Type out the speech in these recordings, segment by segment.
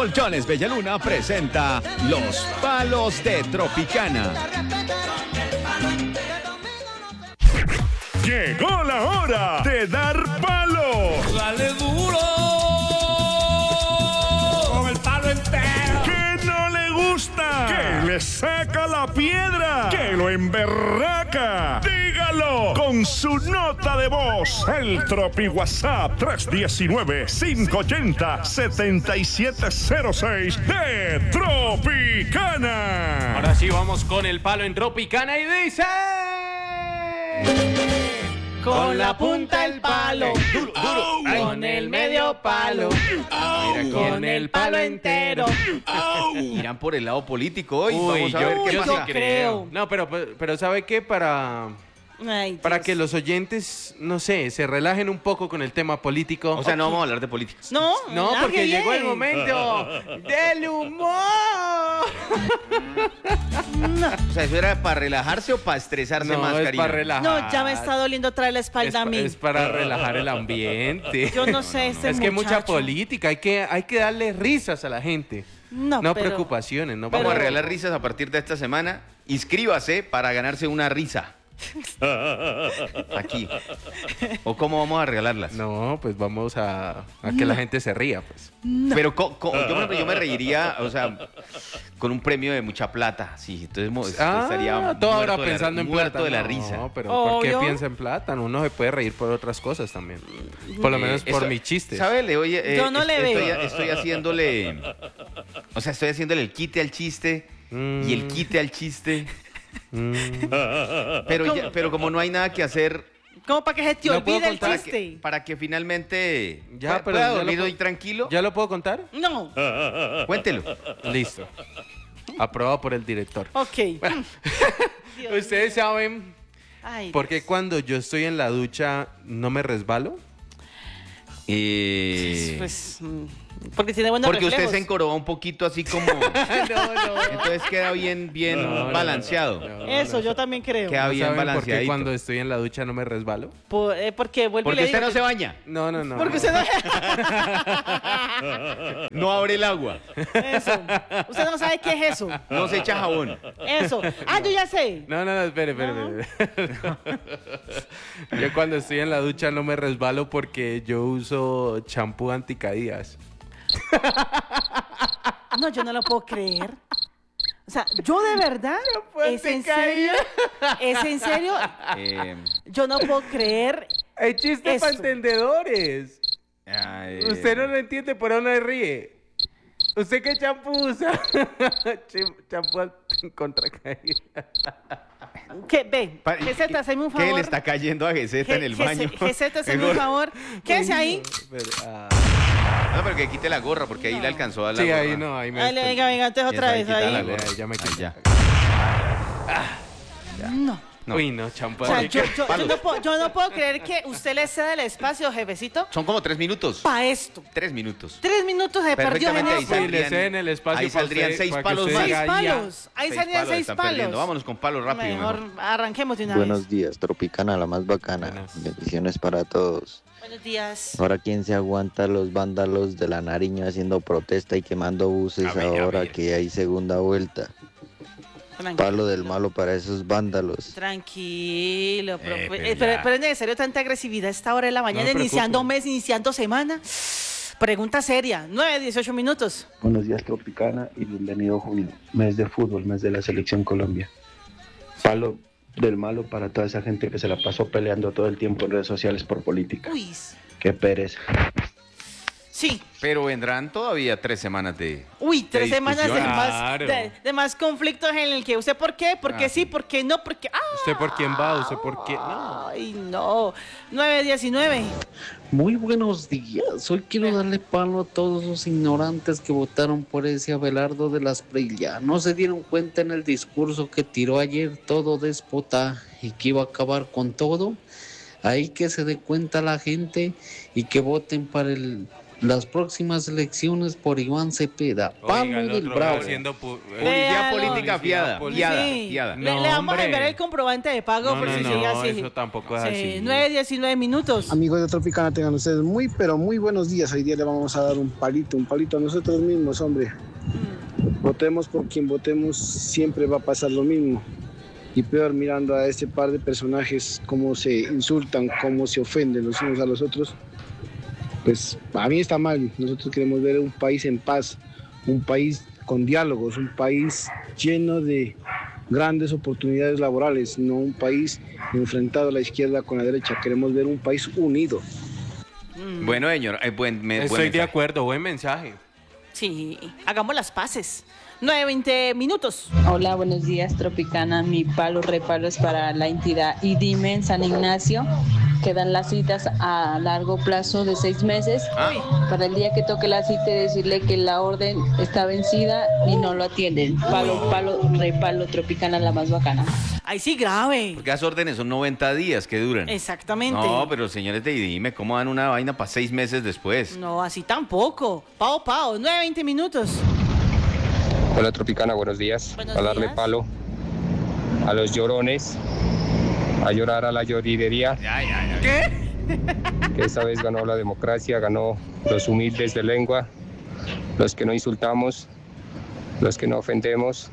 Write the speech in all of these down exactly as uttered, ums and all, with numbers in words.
Colchones Bellaluna presenta Los Palos de Tropicana. Llegó la hora de dar palo. Dale duro con el palo entero. Que no le gusta, que le saca la piedra, que lo emberraca. Dígalo con su nota de voz. El Tropi WhatsApp tres uno nueve, cinco ocho cero, siete siete cero seis de Tropicana. Ahora sí vamos con el palo en Tropicana y dice... Con la punta el palo, duro, duro. Ay. Con el medio palo, Mira, con el palo entero. Irán por el lado político hoy. Uy, Vamos a yo, ver qué yo pasa. sí creo. No, pero, pero ¿sabe qué? Para... Ay, Para Dios. que los oyentes, no sé, se relajen un poco con el tema político. O sea, no vamos a hablar de política. No, No, ah, porque qué llegó el bien. momento del humor. O sea, ¿eso era para relajarse o para estresarse No, más, es Karina? para relajar. No, ya me está doliendo otra vez la Es, espalda a pa- mí. es para relajar el ambiente. Yo no sé, este Es que mucha muchacho. política, hay que, hay que darle risas a la gente. No, No pero- preocupaciones, no Vamos a Pero- regalar risas a partir de esta semana. Inscríbase para ganarse una risa. Aquí. ¿O cómo vamos a regalarlas? No, pues vamos a, a que la gente se ría, pues. Pero co- co- yo, por ejemplo, yo me reiría, o sea, con un premio de mucha plata. Sí, entonces mo- estaría todo ahora muerto de la- pensando en muerto plata. de la No, risa. pero ¿por qué Obvio. piensa en plata? Uno se puede reír por otras cosas también. Por lo Eh, menos por eso- mis chistes. ¿Sabe? Le oye, eh, Yo no le estoy, veo. Estoy haciéndole, o sea, estoy haciéndole el quite al chiste y el Mm. quite al chiste. Mm. Pero, ¿Cómo? ya- pero como no hay nada que hacer ¿Cómo para que se te ¿No puedo olvide el contar? para que, chiste? para que finalmente Ya, pueda- pero pueda ya lo dormir puedo- hoy tranquilo, ¿Ya lo puedo contar? No. cuéntelo. Listo. Aprobado por el director. Ok. Dios Ustedes saben Ay, por qué cuando yo estoy en la ducha no me resbalo. Eh, Pues, mm, porque tiene buenos porque usted reflejos. se encorvó un poquito así como, no, no. entonces queda bien, bien No, no, balanceado. no, no. Eso, yo también creo. Queda bien ¿Saben por qué balanceadito. cuando estoy en la ducha no me resbalo? Por- eh, porque vuelve y Porque le usted digo no que- se baña, No, no, no. Porque usted no... no abre el agua, Eso. Usted no sabe qué es eso. no se echa jabón. Eso. Ah, yo ya sé. No, no, no, espere, espere, espere. Yo cuando estoy en la ducha no me resbalo porque yo uso champú anticaídas. No, yo no lo puedo creer. O sea, yo de verdad, ¿es en serio? ¿Es en serio? Eh, Yo no puedo creer. ¡Hay chistes Eso. para entendedores! ay, Usted no lo entiende, pero no le ríe. ¿Usted qué champú usa? Ch- champú an- contra caída. ¿Qué? Ve, pa- Geseta, hazme un ¿Qué favor. le está cayendo a Geseta en el Ge- baño? Gese- Geseta, hazme un Mejor- favor. Quédese ahí. Pero, ah. No, pero que quite la gorra, porque ahí le alcanzó a dar la Sí, gorra. ahí no, ahí me... Dale, venga, venga, entonces Ya otra está, vez quita la ahí. gorra. Ahí ya me Ahí quité. ya. No. No. Uy, no, champú. O sea, yo, anticaídas. yo- yo Palos. no puedo, yo no puedo creer que usted le ceda el espacio, jefecito, Son como tres minutos. para esto. Tres minutos. Tres minutos de perdió en Perfectamente, ahí esto. Sí, le saldrían- ceden el espacio ahí para saldrían usted- seis para que palos usted más. Seis diga, ya. palos. Ahí salían palos seis están palos. perdiendo. Vámonos con palos rápido. Mejor mejor. arranquemos de una Buenos vez. días, Tropicana, la más bacana. Buenas. Bendiciones para todos. Buenos días. Ahora, ¿quién se aguanta los vándalos de la Nariño haciendo protesta y quemando buses A ver, a ahora ver. que hay segunda vuelta? Tranqui- Palo del malo para esos vándalos. Tranquilo, pero, Eh, eh, pero pero, ya. pero es necesario tanta agresividad a esta hora de la mañana, me iniciando preocupa. mes, iniciando semana. Pregunta seria, nueve, dieciocho minutos. Buenos días, Tropicana, y bienvenido junio, mes de fútbol, mes de la Selección Colombia. Palo del malo para toda esa gente que se la pasó peleando todo el tiempo en redes sociales por política. Uy, Qué pereza. sí. Pero vendrán todavía tres semanas de. Uy, tres de semanas de discusión. más, Claro. de, de más conflictos en el que usted por qué, por qué Ah, sí, sí. por qué no, por qué... ¡Ah! ¿Usted por quién va? ¿Usted por qué? No. Ay, no. nueve diecinueve. Muy buenos días. Hoy quiero darle palo a todos los ignorantes que votaron por ese Abelardo de las Preila. No se dieron cuenta en el discurso que tiró ayer todo déspota y que iba a acabar con todo. Ahí que se dé cuenta la gente y que voten para el las próximas elecciones por Iván Cepeda. Pablo Oiga, el del otro Bravo. haciendo pu- eh, Publicidad Véalo. política fiada, Publicidad fiada, Sí. fiada. Le, No, le vamos a hombre. enviar el comprobante de pago No, por no, si no, sigue así. eso tampoco es Sí, así. nueve, diecinueve minutos. Amigos de Tropicana, tengan ustedes muy, pero muy buenos días. Hoy día le vamos a dar un palito, un palito a nosotros mismos, hombre. Votemos por quien votemos, siempre va a pasar lo mismo. Y peor, mirando a este par de personajes, cómo se insultan, cómo se ofenden los unos a los otros, pues a mí está mal. Nosotros queremos ver un país en paz, un país con diálogos, un país lleno de grandes oportunidades laborales, no un país enfrentado a la izquierda con la derecha. Queremos ver un país unido. Bueno, señor, eh, buen, me- buen Estoy de mensaje. acuerdo, buen mensaje. Sí, hagamos las paces. nueve, veinte minutos. Hola, buenos días, Tropicana. Mi palo repalo es para la entidad I D I M E en San Ignacio. Quedan las citas a largo plazo de seis meses. Ah. Para el día que toque la cita, decirle que la orden está vencida y no lo atienden. Palo, palo, repalo, Tropicana, la más bacana. Ahí sí, grave. Porque las órdenes son noventa días que duran. Exactamente. No, pero señores de dime, ¿cómo dan una vaina para seis meses después? No, así tampoco. Pao, pao, nueve, veinte minutos. Hola Tropicana, buenos días. Buenos a darle días. palo a los llorones, a llorar a la lloridería, Ya, ya, ya. que esta vez ganó la democracia, ganó los humildes de lengua, los que no insultamos, los que no ofendemos.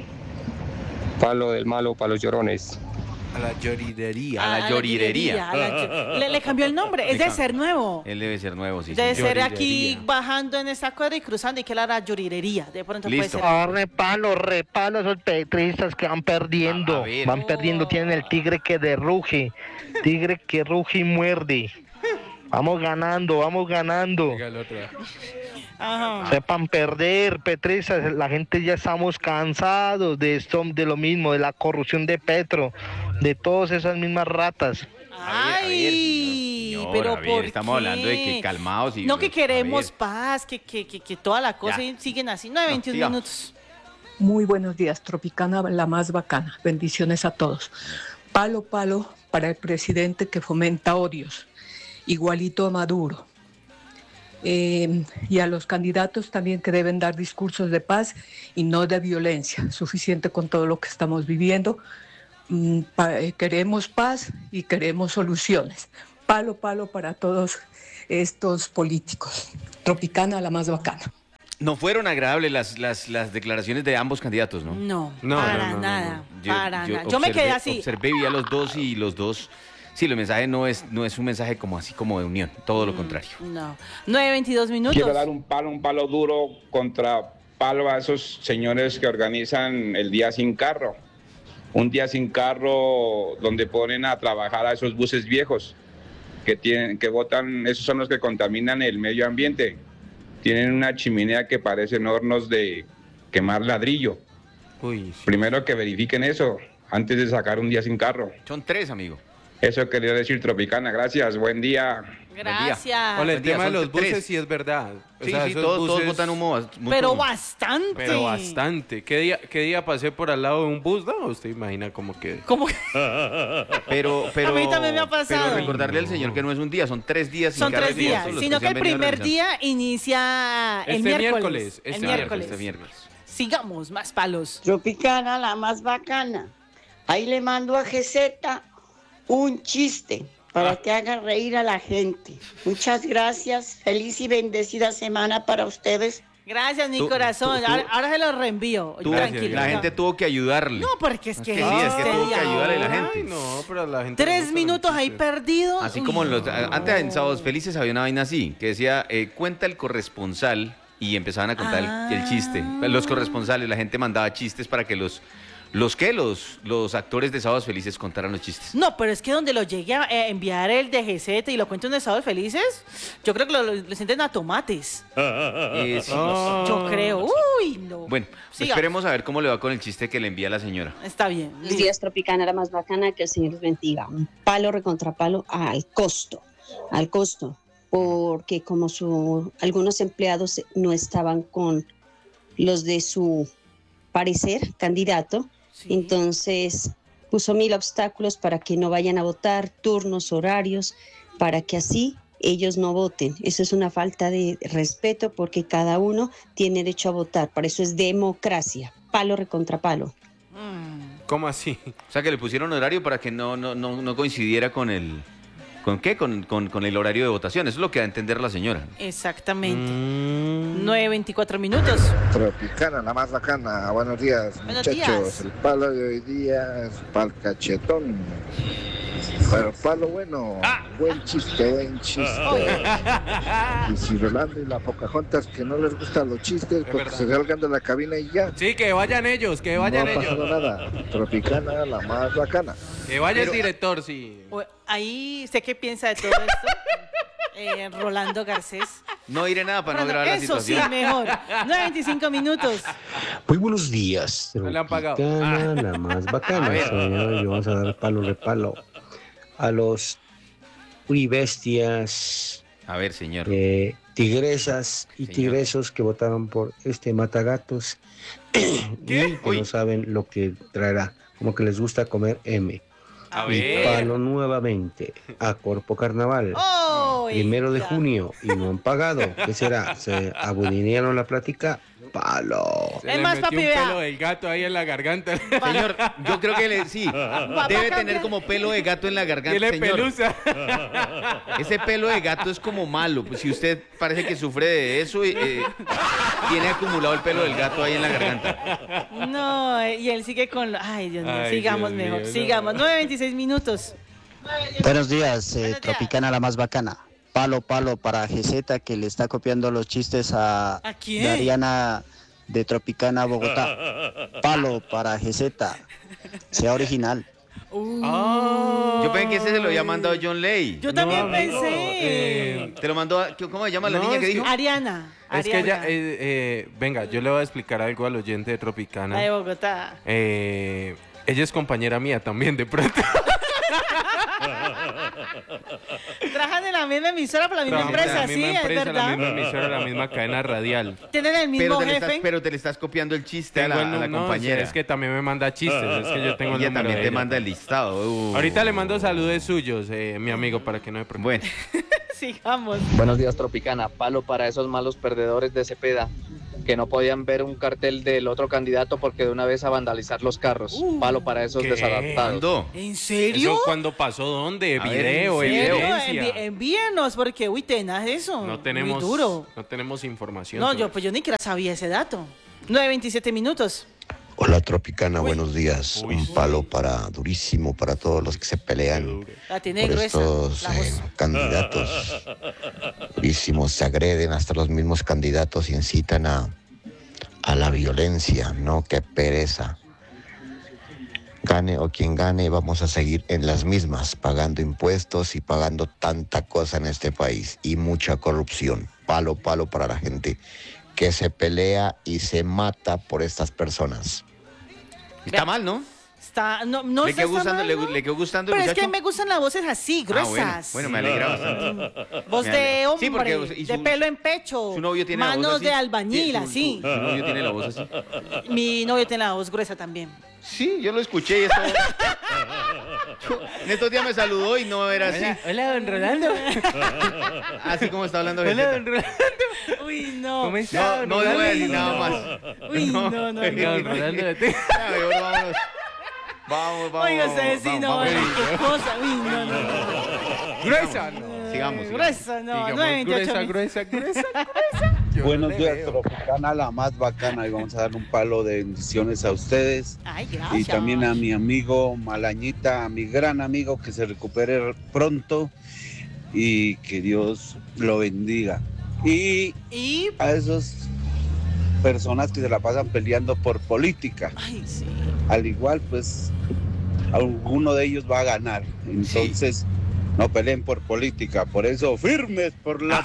Palo del malo para los llorones. A la lloridería. A la lloridería. a la llo- le, le cambió el nombre. Es Le de cam- ser nuevo. Él debe ser nuevo, sí. Debe sí. ser aquí Lloridería. bajando en esta cuadra y cruzando y que la lloridería. De pronto Listo. puede ser. repalo, repalo esos petristas que van perdiendo. A- a ver. Van perdiendo, tienen el tigre que derruge. Tigre que ruge y muerde. Vamos ganando, vamos ganando. Oiga, el otro. Ajá. Sepan perder, petristas. La gente ya estamos cansados de esto, de lo mismo, de la corrupción de Petro, de todas esas mismas ratas. A ver, a ver, Ay, señor, señor, pero a ver, ¿por estamos qué? hablando de que calmados y... No, que a queremos ver. paz, que, que, que, que toda la cosa Ya. y siguen así. nueve, No, veintiún sigamos. minutos. Muy buenos días, Tropicana, la más bacana. Bendiciones a todos. Palo, palo para el presidente que fomenta odios, igualito a Maduro. Eh, y a los candidatos también que deben dar discursos de paz y no de violencia. Suficiente con todo lo que estamos viviendo. Mm, pa- eh, queremos paz y queremos soluciones. Palo, palo para todos estos políticos. Tropicana, la más bacana. No fueron agradables las, las, las declaraciones de ambos candidatos, ¿no? No, No, para no, no, no, nada, Yo, para yo nada. Yo me observé- quedé así. Observé, vi a los dos y los dos... Sí, el mensaje no es, no es un mensaje como así como de unión, todo lo contrario. No. nueve, veintidós minutos. Quiero dar un palo, un palo duro contra palo a esos señores que organizan el día sin carro. Un día sin carro donde ponen a trabajar a esos buses viejos que tienen, que botan, esos son los que contaminan el medio ambiente. Tienen una chimenea que parecen hornos de quemar ladrillo. Uy. Primero que verifiquen eso antes de sacar un día sin carro. Son tres, amigo. Eso quería decir Tropicana. Gracias, buen día. Gracias. Hola, el Buen día, tema de son los buses tres. sí es verdad. O Sí, sea, sí, esos todos, todos buses- botan humo. bas- mucho Pero humo. bastante. Pero bastante. ¿Qué día, ¿Qué día pasé por al lado de un bus? No, usted imagina como que... ¿Cómo que? Pero, pero, A mí también me ha pasado. Pero recordarle al señor que no es un día, son tres días. sin Son carro tres y días, todos los sino se que han el venido primer organizando. día inicia el Este miércoles. miércoles, El este miércoles. Este miércoles. Sigamos, más palos. Tropicana, la más bacana. Ahí le mando a G Z un chiste para que haga reír a la gente. Muchas gracias. Feliz y bendecida semana para ustedes. Gracias, mi Tú- corazón. tú- tú- ahora, ahora se lo reenvío. Tú- Tranquilo. la gente tuvo que ayudarle. No, porque es que... Sí, es que tuvo que ayudarle a la gente. Ay, no, pero a la gente... le Tres gustan minutos los ahí chistes. perdidos. Así Uy, como en los, no. antes en Sábados Felices había una vaina así, que decía, eh, cuenta el corresponsal, y empezaban a contar el- Ah. el, chiste. Los corresponsales, la gente mandaba chistes para que los, los que los, los actores de Sábados Felices contaran los chistes. No, pero es que donde lo llegue a eh, enviar el de G Z y lo cuento en Estados Felices, yo creo que lo, lo, lo sienten a tomates. Eh, sí, Yo creo. Uy, no. Bueno, Sigamos. esperemos a ver cómo le va con el chiste que le envía la señora. Está bien. Buenos días, Tropicana, la más bacana, que el Señor les bendiga. Un palo recontrapalo al costo, al costo, porque como su, algunos empleados no estaban con los de su parecer candidato, entonces puso mil obstáculos para que no vayan a votar, turnos, horarios, para que así ellos no voten. Eso es una falta de respeto porque cada uno tiene derecho a votar. Por eso es democracia. Palo recontra palo. ¿Cómo así? O sea, que le pusieron horario para que no, no, no, no coincidiera con el... ¿Con qué? Con, con, con el horario de votación. Eso es lo que da a entender la señora. Exactamente. nueve veinticuatro minutos. Tropicana, la más bacana. Buenos días, Buenos muchachos. días. El palo de hoy día es pal cachetón. Pero palo bueno. Buen chiste, buen chiste. Y si Rolando y la Pocahontas que no les gustan los chistes, porque se salgan de la cabina y ya. Sí, que vayan ellos, que vayan no ha ellos. pasado nada. Tropicana, la más bacana. Que vaya Pero- el director, sí. O- Ahí, ¿usted qué piensa de todo esto? Eh, Rolando Garcés. No diré nada para no Rolando, grabar la eso situación. sí, mejor. nueve veinticinco minutos. Muy buenos días. No le han pagado. Tropicana, la más bacana. A ver. Señor, y vamos a dar palo de palo a los uribestias, A ver, señor. eh, tigresas y Señor. tigresos que votaron por este matagatos y que Uy. no saben lo que traerá, como que les gusta comer M. A Y ver. palo nuevamente a Corpo Carnaval. ¡Oh! Primero de junio y no han pagado. ¿Qué será? ¿Se abudinearon la plática? Palo. Se Es le más, metió papi, un vea. pelo del gato ahí en la garganta. Señor, yo creo que le, sí, Va- debe va a tener cambiar. como pelo de gato en la garganta, Tiene señor. pelusa. Ese pelo de gato es como malo. Pues si usted parece que sufre de eso, eh, tiene acumulado el pelo del gato ahí en la garganta. No, eh, y él sigue con... lo- Ay, Dios mío, Ay, sigamos Dios mejor, mío, no. sigamos. nueve veintiséis minutos. Buenos días, eh, Buenos días. Tropicana la más bacana. Palo, palo para G Z que le está copiando los chistes a, ¿A quién? de Ariana de Tropicana Bogotá. Palo para G Z. Sea original. Yo pensé que ese se lo había mandado John Ley. Yo también No, amigo, pensé. eh, Te lo mandó, a- ¿cómo se llama la No, niña que es que- dijo? Ariana. Es que ella, Ariana, eh, eh, venga, yo le voy a explicar algo al oyente de la Tropicana. de Bogotá. Eh, ella es compañera mía también, de pronto. Trabajan en la misma emisora por la misma Trabajamos en empresa, la sí, misma es empresa, la verdad. misma emisora, la misma cadena radial. Tienen el mismo Pero te, le jefe. estás, pero te le estás copiando el chiste a Tengo la, el a la nu- no, compañera. es que también me manda chistes, es que yo tengo el Ella número también de te ella. manda el listado. Uh. Ahorita le mando saludos suyos, eh, mi amigo, para que no me preocupe. Bueno, Sigamos. Buenos días, Tropicana. Palo para esos malos perdedores de Cepeda que no podían ver un cartel del otro candidato porque de una vez a vandalizar los carros. Palo para esos ¿Qué? desadaptados. ¿cuándo? ¿En serio? ¿Eso cuándo pasó? ¿Dónde? A ver, ¿Video? ¿en ¿En serio? ¿Evidencia? Envi- envíenos, porque, uy, tenaz eso. No tenemos, Muy duro. no tenemos información. No, sobre yo, pues yo ni siquiera sabía ese dato. nueve veintisiete minutos. Hola Tropicana, buenos días. Uy. Un palo para durísimo para todos los que se pelean La tiene por gruesa. estos La eh, voz. candidatos. Durísimos, se agreden hasta los mismos candidatos, incitan a, a la violencia, ¿no? Qué pereza. Gane o quien gane, vamos a seguir en las mismas, pagando impuestos y pagando tanta cosa en este país y mucha corrupción. Palo, palo para la gente que se pelea y se mata por estas personas. Está mal, ¿no? Está, no, no ¿Le está quedó gustando, mal, le, ¿no? le quedó gustando el Pero es que muchacho? me gustan las voces así, Ah, bueno. gruesas. Bueno, me alegra bastante. Voz Me de alegra. hombre, Sí, porque, o sea, y de su- pelo en pecho, Su novio tiene la voz manos así. de albañil, Sí, su- así. Su, su novio tiene la voz así. Mi novio tiene la voz gruesa también. Sí, yo lo escuché y estaba... Yo- en estos días me saludó y no era así. Hola, don Rolando. Así como está hablando Hola, Genteta. don Rolando. Uy, no. ¿Cómo está, No, don no le voy a Rolando? decir nada más. Uy, no, no, no. Venga, don Rolando, le tengo- Ya, mejor vámonos. Vamos, vamos. Oiga, ustedes sí, vamos, no, vamos. qué cosa. Uy, no, no, no. Gruesa, no. Sigamos, sigamos. Gruesa, no. Digamos, nueve veintiocho. gruesa, gruesa, gruesa, gruesa. Yo Buenos no le días, veo. Tropicana, la más bacana. Y vamos a dar un palo de bendiciones a ustedes. Ay, gracias. Y también a mi amigo Malañita, a mi gran amigo, que se recupere pronto y que Dios lo bendiga. Y, Y... a esas personas que se la pasan peleando por política. Ay, sí. Al igual, pues, alguno de ellos va a ganar. Entonces, no peleen por política. Por eso, firmes por la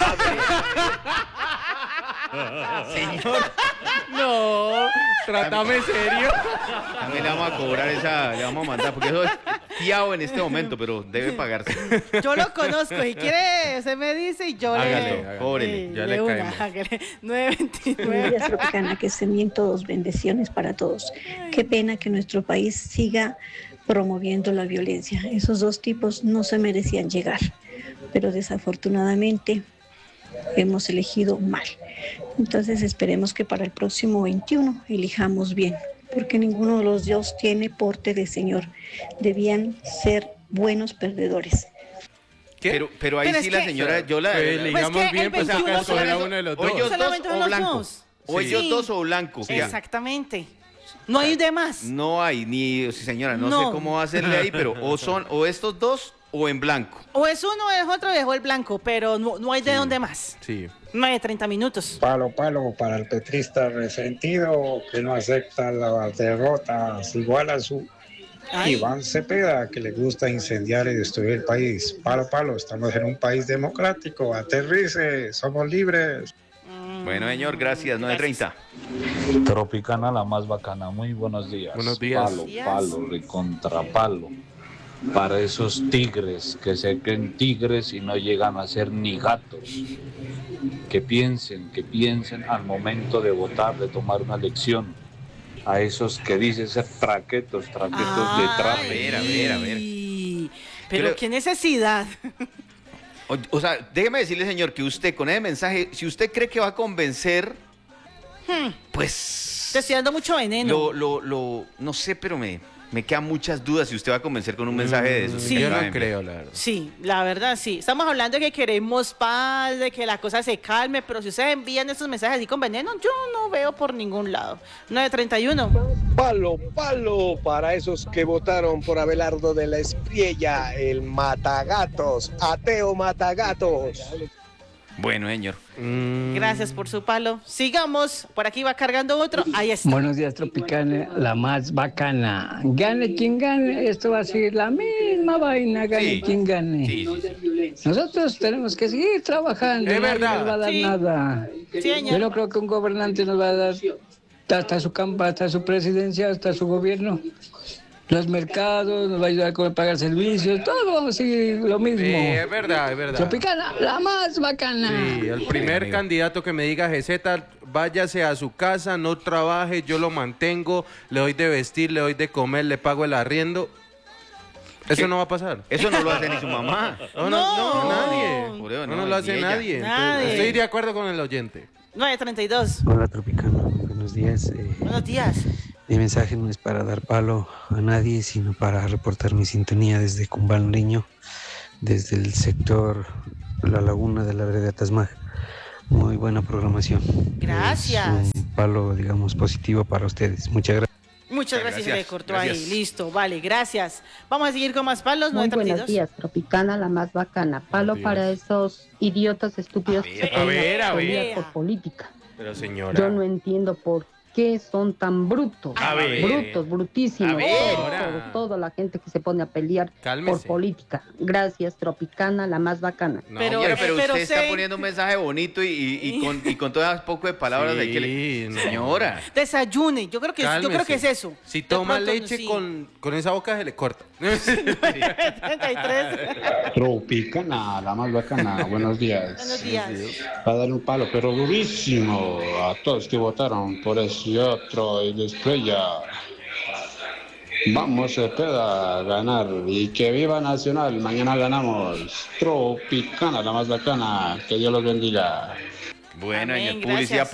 Señor. No, trátame serio. También le vamos a cobrar esa, le vamos a mandar, porque eso es fiado en este momento, pero debe pagarse. Yo lo conozco. Si quiere, se me dice y yo Hágale, le... hágale. Cóbrele, Sí, ya de le una, caemos. hágale. nueve veintinueve. Buenos días, Tropicana, que estén bien todos, bendiciones para todos. Qué pena que nuestro país siga promoviendo la violencia. Esos dos tipos no se merecían llegar. pero desafortunadamente hemos elegido mal. Entonces esperemos que para el próximo veintiuno elijamos bien, porque ninguno de los dos tiene porte de señor. Debían ser buenos perdedores. ¿Qué? Pero, pero ahí Pero sí es la que- señora, yo la... Pues elijamos Pues que bien, el pues, veintiuno acá escoger a son- uno de los o dos. ellos Solamente dos son o los blanco. dos. O Sí. ellos dos o blanco. ya. Exactamente. No hay de más. No hay, ni, sí, señora, no, No. sé cómo hacerle ahí, pero o son o estos dos o en blanco. O es uno o es otro, dejó el blanco, pero no, no hay de dónde más. Sí. No hay de treinta minutos. Palo, palo para el petrista resentido que no acepta las derrotas, igual a su Ay. Iván Cepeda, que le gusta incendiar y destruir el país. Palo, palo, estamos en un país democrático, aterrice, somos libres. Bueno, señor, gracias, no de treinta. Tropicana la más bacana, muy buenos días. Buenos días. Palo, palo, recontra palo. Para esos tigres que se creen tigres y no llegan a ser ni gatos. Que piensen, que piensen al momento de votar, de tomar una elección. A esos que dicen ser traquetos, traquetos de trapo. A ver, a ver, a ver. Pero Creo- qué necesidad. O, o sea, déjeme decirle, señor, que usted con ese mensaje, si usted cree que va a convencer, Hmm, pues Te estoy dando mucho veneno. lo, lo, lo, no sé, pero me, me quedan muchas dudas si usted va a convencer con un mensaje de esos. Sí. que Yo no traen. creo, la verdad. Sí, la verdad sí. Estamos hablando de que queremos paz, de que la cosa se calme, pero si ustedes envían esos mensajes así con veneno, yo no veo por ningún lado. nueve treinta y uno. Palo, palo para esos que votaron por Abelardo de la Espriella, el matagatos, ateo matagatos. Bueno, señor. Gracias por su palo. Sigamos. Por aquí va cargando otro. Ahí está. Buenos días, Tropicana, la más bacana. Gane quien gane, esto va a ser la misma vaina, gane Sí. quien gane. Nosotros tenemos que seguir trabajando, Es nadie verdad. nos va a dar Sí. nada. Sí, señor. Yo no creo que un gobernante nos va a dar hasta su campo, hasta su presidencia, hasta su gobierno. Los mercados, nos va a ayudar con pagar servicios, todo vamos a seguir lo mismo. Sí, es verdad, es verdad. Tropicana, la más bacana. Sí, el primer candidato que me diga, G Z, váyase a su casa, no trabaje, yo lo mantengo, le doy de vestir, le doy de comer, le pago el arriendo. Eso ¿Qué? no va a pasar. Eso no lo hace ni su mamá. No, no, no, No. nadie. Por eso No, no, no lo ni hace ella. nadie. Entonces, Nadie. estoy de acuerdo con el oyente. nueve treinta y dos. Hola Tropicano, buenos días. Eh, Buenos días. mi mensaje no es para dar palo a nadie, sino para reportar mi sintonía desde Cumbal Nariño, desde el sector La Laguna de la Vereda Tasmaj. Muy buena programación. Gracias. Es un palo, digamos, positivo para ustedes. Muchas gracias. Muchas gracias, se le Gracias, cortó gracias. ahí. Listo, vale, gracias. Vamos a seguir con más palos. Muy nueve treinta y buenos dos. días, Tropicana, la más bacana. Palo Buenos para esos idiotas estúpidos que se a ver, a ponen ver. por política. Pero señora. Yo no entiendo por qué son tan brutos. A ver. Brutos, brutísimos. A ver. Todo, todo, toda la gente que se pone a pelear Cálmese. por política. Gracias, Tropicana, la más bacana. No, pero, pero, pero usted está sé- poniendo un mensaje bonito y, y, y con, y con todas poco de palabras de que le... no. Señora. Desayune. Yo creo que, yo creo que es eso. Si De toma pronto, leche sí. con, con esa boca se le corta. treinta y tres. Tropicana, la más bacana, buenos días. Buenos días. Para dar un palo, pero durísimo a todos que votaron por ese otro y de Estrella. Vamos, Cepeda, a ganar y que viva Nacional, mañana ganamos. Tropicana, la más bacana, que Dios los bendiga. Bueno, Amén, señor, publicidad gracias.